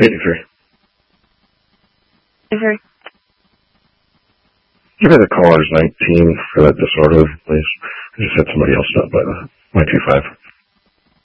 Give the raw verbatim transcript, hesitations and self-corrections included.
eighty-three. eighty-three. Give me the caller's nineteen for that disorder, please. I just had somebody else stop by the my two five.